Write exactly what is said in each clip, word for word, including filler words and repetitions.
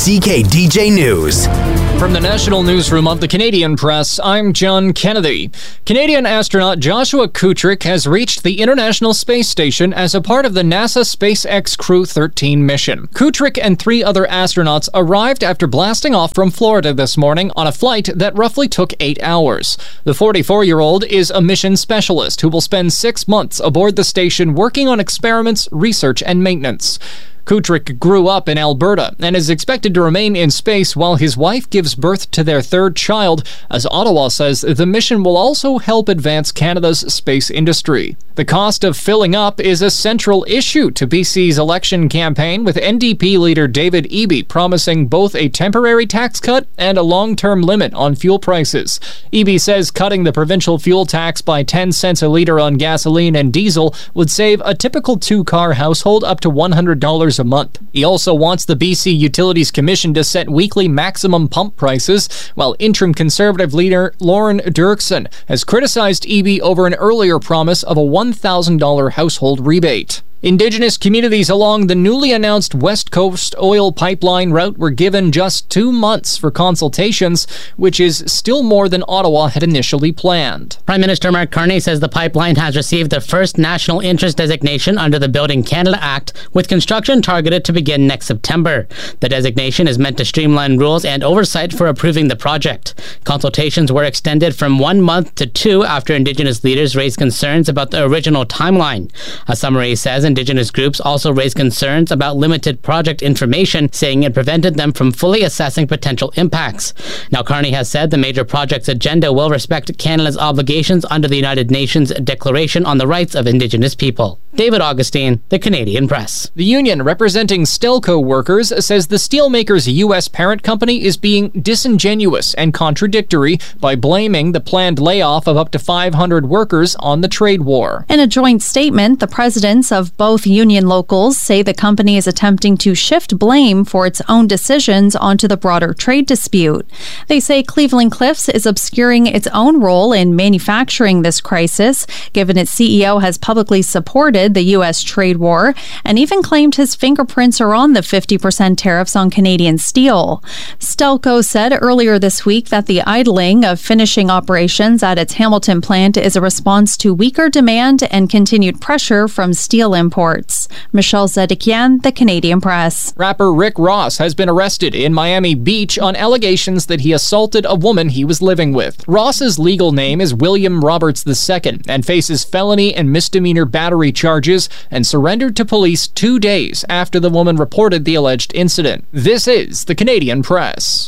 C K D J News. From the National Newsroom of the Canadian Press, I'm John Kennedy. Canadian astronaut Joshua Kutrick has reached the International Space Station as a part of the NASA SpaceX Crew thirteen mission. Kutrick and three other astronauts arrived after blasting off from Florida this morning on a flight that roughly took eight hours. The forty-four-year-old is a mission specialist who will spend six months aboard the station working on experiments, research, and maintenance. Kutrick grew up in Alberta and is expected to remain in space while his wife gives birth to their third child, as Ottawa says the mission will also help advance Canada's space industry. The cost of filling up is a central issue to B C's election campaign, with N D P leader David Eby promising both a temporary tax cut and a long-term limit on fuel prices. Eby says cutting the provincial fuel tax by ten cents a litre on gasoline and diesel would save a typical two-car household up to one hundred dollars a month. He also wants the B C Utilities Commission to set weekly maximum pump prices, while interim Conservative leader Lauren Dirksen has criticized Eby over an earlier promise of a one thousand dollars household rebate. Indigenous communities along the newly announced West Coast oil pipeline route were given just two months for consultations, which is still more than Ottawa had initially planned. Prime Minister Mark Carney says the pipeline has received the first national interest designation under the Building Canada Act, with construction targeted to begin next September. The designation is meant to streamline rules and oversight for approving the project. Consultations were extended from one month to two after Indigenous leaders raised concerns about the original timeline. A summary says Indigenous groups also raised concerns about limited project information, saying it prevented them from fully assessing potential impacts. Now, Carney has said the major project's agenda will respect Canada's obligations under the United Nations Declaration on the Rights of Indigenous People. David Augustine, The Canadian Press. The union representing Stelco workers says the steelmaker's U S parent company is being disingenuous and contradictory by blaming the planned layoff of up to five hundred workers on the trade war. In a joint statement, the presidents of both union locals say the company is attempting to shift blame for its own decisions onto the broader trade dispute. They say Cleveland Cliffs is obscuring its own role in manufacturing this crisis, given its C E O has publicly supported the U S trade war and even claimed his fingerprints are on the fifty percent tariffs on Canadian steel. Stelco said earlier this week that the idling of finishing operations at its Hamilton plant is a response to weaker demand and continued pressure from steel imports. Michelle Zedekian, The Canadian Press. Rapper Rick Ross has been arrested in Miami Beach on allegations that he assaulted a woman he was living with. Ross's legal name is William Roberts the Second and faces felony and misdemeanor battery charges, and surrendered to police two days after the woman reported the alleged incident. This is The Canadian Press.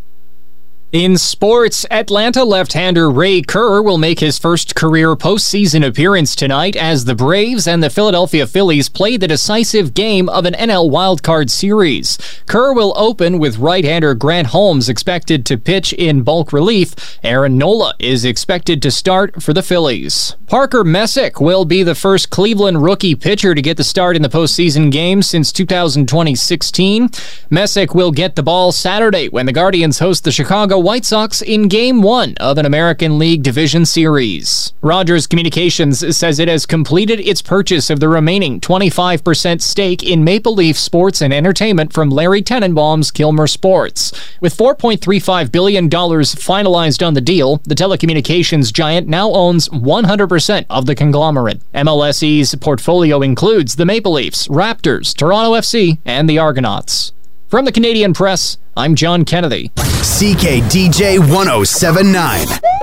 In sports, Atlanta left-hander Ray Kerr will make his first career postseason appearance tonight as the Braves and the Philadelphia Phillies play the decisive game of an N L wildcard series. Kerr will open with right-hander Grant Holmes expected to pitch in bulk relief. Aaron Nola is expected to start for the Phillies. Parker Messick will be the first Cleveland rookie pitcher to get the start in the postseason game since two thousand sixteen. Messick will get the ball Saturday when the Guardians host the Chicago White Sox in Game one of an American League Division Series. Rogers Communications says it has completed its purchase of the remaining twenty-five percent stake in Maple Leaf Sports and Entertainment from Larry Tenenbaum's Kilmer Sports. With four point three five billion dollars finalized on the deal, the telecommunications giant now owns one hundred percent of the conglomerate. M L S E's portfolio includes the Maple Leafs, Raptors, Toronto F C, and the Argonauts. From the Canadian Press, I'm John Kennedy. C K D J one oh seven point nine.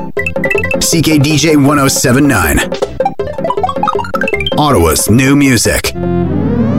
C K D J one oh seven point nine. Ottawa's new music.